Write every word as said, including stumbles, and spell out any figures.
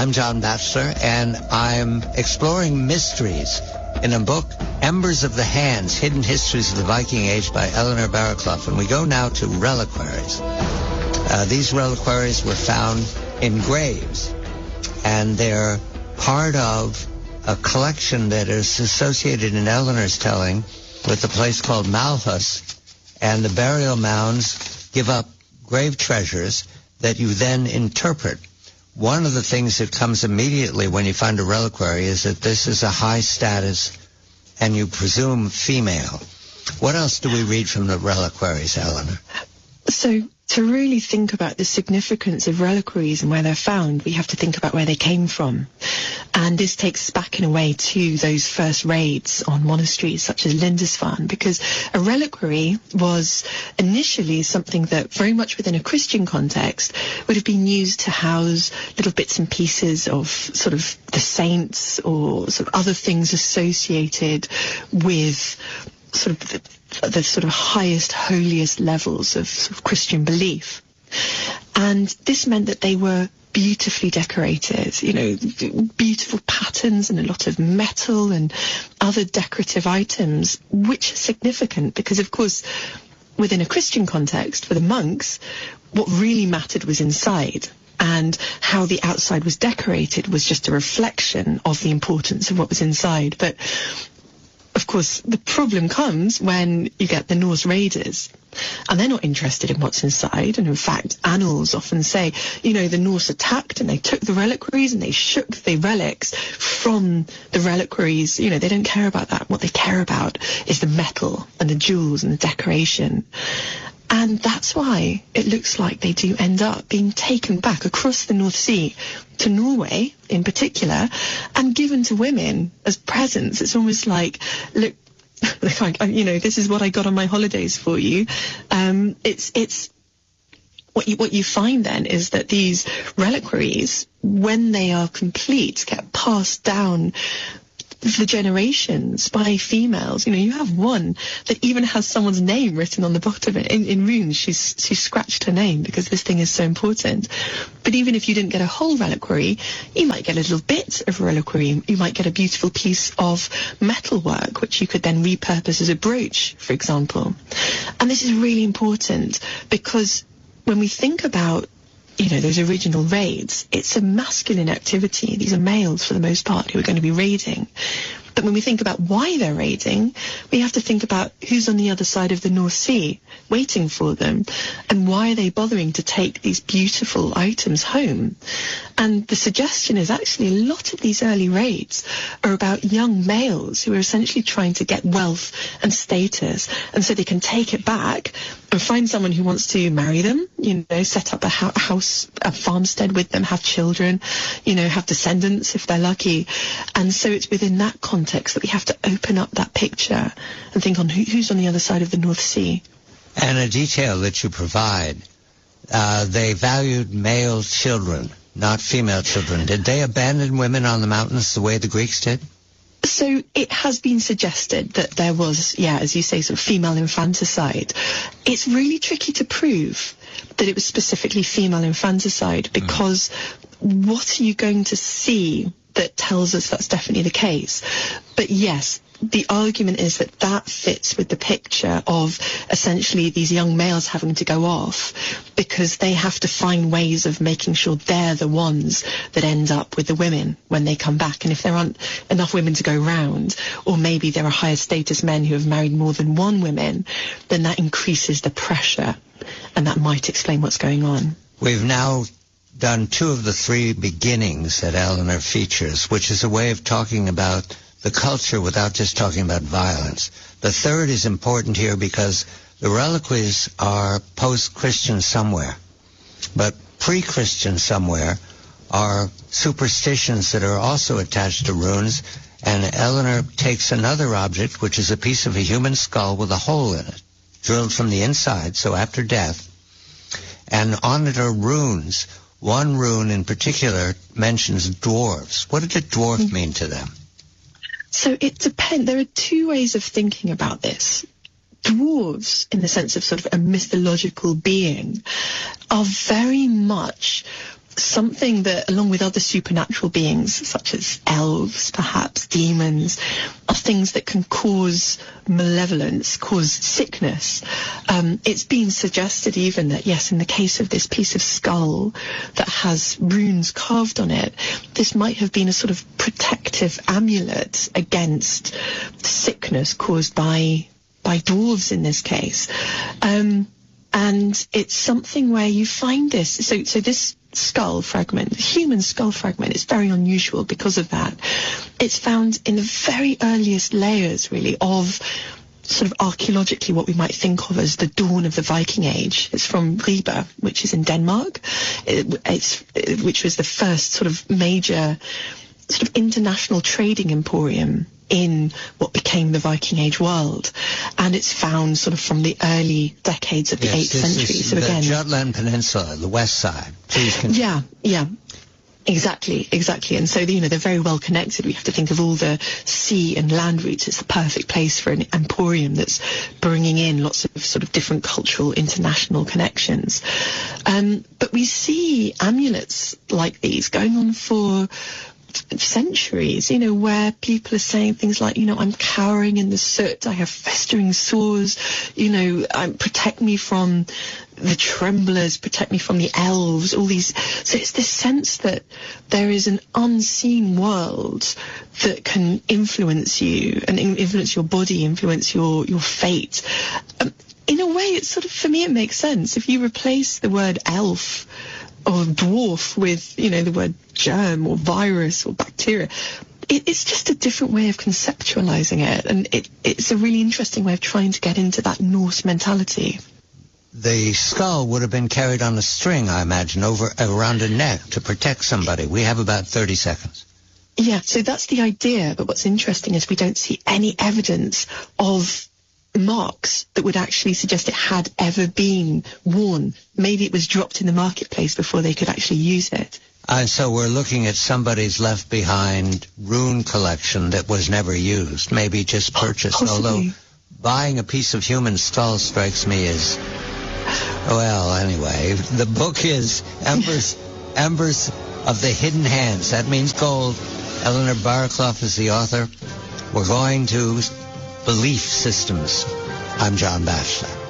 I'm John Batchelor, and I'm exploring mysteries in a book, Embers of the Hands, Hidden Histories of the Viking Age by Eleanor Barraclough. And we go now to reliquaries. Uh, these reliquaries were found in graves, and they're part of a collection that is associated in Eleanor's telling with a place called Malhus, and the burial mounds give up grave treasures that you then interpret. One of the things that comes immediately when you find a reliquary is that this is a high status, and you presume female. What else do we read from the reliquaries, Eleanor? So, to really think about the significance of reliquaries and where they're found, we have to think about where they came from. And this takes us back in a way to those first raids on monasteries such as Lindisfarne, because a reliquary was initially something that very much within a Christian context would have been used to house little bits and pieces of sort of the saints or sort of other things associated with sort of the, the sort of highest, holiest levels of, sort of Christian belief. And this meant that they were beautifully decorated, you know, beautiful patterns and a lot of metal and other decorative items, which are significant because, of course, within a Christian context, for the monks, what really mattered was inside. And how the outside was decorated was just a reflection of the importance of what was inside. But of course, the problem comes when you get the Norse raiders, and they're not interested in what's inside. And in fact, annals often say, you know, the Norse attacked and they took the reliquaries and they shook the relics from the reliquaries. You know, they don't care about that. What they care about is the metal and the jewels and the decoration. And that's why it looks like they do end up being taken back across the North Sea to Norway in particular and given to women as presents. It's almost like, look, like, you know, this is what I got on my holidays for you. Um, it's, it's, what you, what you find then is that these reliquaries, when they are complete, get passed down the generations by females. You know, you have one that even has someone's name written on the bottom of it in, in runes. She's she's scratched her name because this thing is so important. But even if you didn't get a whole reliquary, you might get a little bit of reliquary. You might get a beautiful piece of metalwork, which you could then repurpose as a brooch, for example. And this is really important because when we think about, you know, those original raids, it's a masculine activity. These are males for the most part who are going to be raiding. But when we think about why they're raiding, we have to think about who's on the other side of the North Sea waiting for them, and why are they bothering to take these beautiful items home. And the suggestion is actually a lot of these early raids are about young males who are essentially trying to get wealth and status, and so they can take it back and find someone who wants to marry them, you know, set up a ho- house, a farmstead with them, have children, you know, have descendants if they're lucky. And so it's within that context that we have to open up that picture and think on who, who's on the other side of the North Sea. And a detail that you provide, uh, they valued male children, not female children. Did they abandon women on the mountains the way the Greeks did? So it has been suggested that there was, yeah, as you say, sort of female infanticide. It's really tricky to prove that it was specifically female infanticide because mm. what are you going to see that tells us that's definitely the case? But yes, the argument is that that fits with the picture of essentially these young males having to go off because they have to find ways of making sure they're the ones that end up with the women when they come back. And if there aren't enough women to go round, or maybe there are higher status men who have married more than one woman, then that increases the pressure, and that might explain what's going on. We've now done two of the three beginnings that Eleanor features, which is a way of talking about the culture without just talking about violence. The third is important here because the reliquaries are post-Christian somewhere, but pre-Christian somewhere are superstitions that are also attached to runes, and Eleanor takes another object, which is a piece of a human skull with a hole in it, drilled from the inside, so after death, and on it are runes. One rune in particular mentions dwarves. What did the dwarf mean to them? So it depends. There are two ways of thinking about this. Dwarves, in the sense of sort of a mythological being, are very much something that, along with other supernatural beings, such as elves, perhaps demons, are things that can cause malevolence, cause sickness. Um, it's been suggested even that, yes, in the case of this piece of skull that has runes carved on it, this might have been a sort of protective amulet against sickness caused by by dwarves in this case. Um, and it's something where you find this. So, so this skull fragment, the human skull fragment, is very unusual because of that. It's found in the very earliest layers, really, of sort of archaeologically what we might think of as the dawn of the Viking Age. It's from Ribe, which is in Denmark, it, it's, it, which was the first sort of major sort of international trading emporium in what became the Viking Age world. And it's found sort of from the early decades of the yes, eighth century. So the again, Jutland Peninsula, the west side. Please continue. Yeah, yeah. Exactly, exactly. And so, you know, they're very well connected. We have to think of all the sea and land routes. It's the perfect place for an emporium that's bringing in lots of sort of different cultural, international connections. Um, but we see amulets like these going on for centuries, you know, where people are saying things like, you know, I'm cowering in the soot, I have festering sores, you know, um, protect me from the tremblers, protect me from the elves, all these. So it's this sense that there is an unseen world that can influence you and influence your body, influence your, your fate. Um, in a way, it's sort of, for me, it makes sense. If you replace the word elf or dwarf with, you know, the word germ or virus or bacteria, it, it's just a different way of conceptualizing it. And it, it's a really interesting way of trying to get into that Norse mentality. The skull would have been carried on a string, I imagine, over around a neck to protect somebody. We have about thirty seconds. Yeah, so that's the idea. But what's interesting is we don't see any evidence of marks that would actually suggest it had ever been worn. Maybe it was dropped in the marketplace before they could actually use it. And so we're looking at somebody's left behind rune collection that was never used, maybe just purchased. Possibly. Although buying a piece of human skull strikes me as, well, anyway, the book is Embers, Embers of the Hidden Hands. That means gold. Eleanor Barraclough is the author. We're going to Belief Systems. I'm John Batchelor.